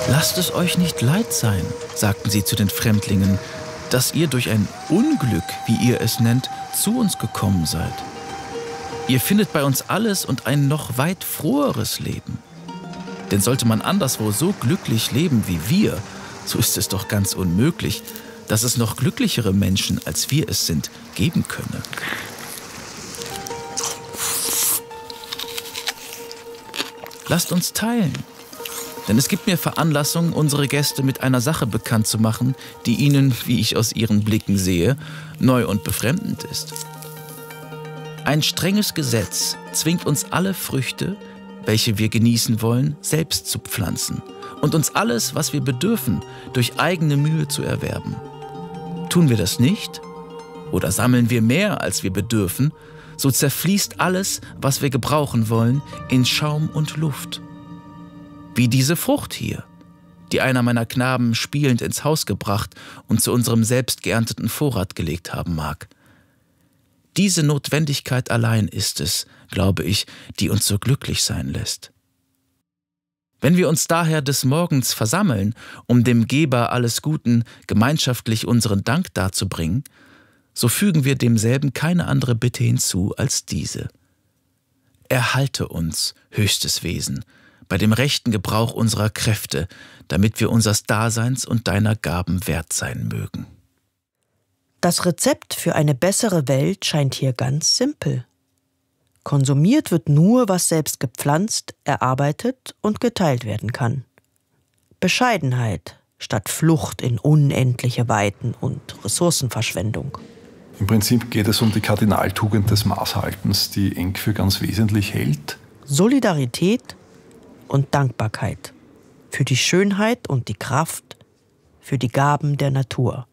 »Lasst es euch nicht leid sein«, sagten sie zu den Fremdlingen, »dass ihr durch ein Unglück, wie ihr es nennt, zu uns gekommen seid. Ihr findet bei uns alles und ein noch weit froheres Leben. Denn sollte man anderswo so glücklich leben wie wir, so ist es doch ganz unmöglich, dass es noch glücklichere Menschen, als wir es sind, geben könne.« Lasst uns teilen, denn es gibt mir Veranlassung, unsere Gäste mit einer Sache bekannt zu machen, die ihnen, wie ich aus ihren Blicken sehe, neu und befremdend ist. Ein strenges Gesetz zwingt uns alle Früchte, welche wir genießen wollen, selbst zu pflanzen und uns alles, was wir bedürfen, durch eigene Mühe zu erwerben. Tun wir das nicht oder sammeln wir mehr, als wir bedürfen, so zerfließt alles, was wir gebrauchen wollen, in Schaum und Luft. Wie diese Frucht hier, die einer meiner Knaben spielend ins Haus gebracht und zu unserem selbst geernteten Vorrat gelegt haben mag. Diese Notwendigkeit allein ist es, glaube ich, die uns so glücklich sein lässt. Wenn wir uns daher des Morgens versammeln, um dem Geber alles Guten gemeinschaftlich unseren Dank darzubringen, so fügen wir demselben keine andere Bitte hinzu als diese. Erhalte uns, höchstes Wesen, bei dem rechten Gebrauch unserer Kräfte, damit wir unseres Daseins und deiner Gaben wert sein mögen. Das Rezept für eine bessere Welt scheint hier ganz simpel. Konsumiert wird nur, was selbst gepflanzt, erarbeitet und geteilt werden kann. Bescheidenheit statt Flucht in unendliche Weiten und Ressourcenverschwendung. Im Prinzip geht es um die Kardinaltugend des Maßhaltens, die Enck für ganz wesentlich hält. Solidarität und Dankbarkeit für die Schönheit und die Kraft, für die Gaben der Natur.